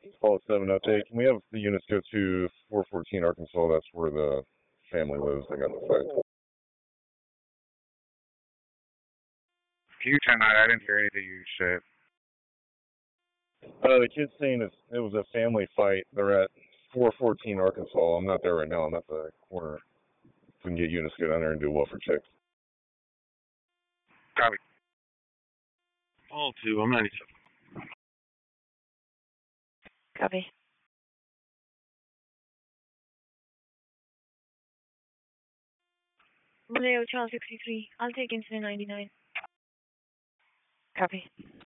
Call it 7 update. Can we have the units go to 414 Arkansas? That's where the family lives. They got the fight. Q-10, I didn't hear anything you said. The kid's saying it was a family fight. They're at 414 Arkansas. I'm not there right now. I'm at the corner. If we can get units to go down there and do a welfare check. Copy. All 2, I'm 97. Copy. Rodeo Charles 63. I'll take incident 99. Copy.